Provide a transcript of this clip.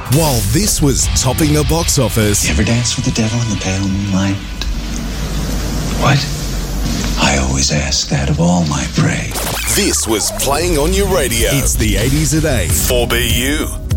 While this was topping the box office... You ever dance with the devil in the pale moonlight? What? I always ask that of all my prey. This was playing on your radio. It's the 80s at 8. 4BU.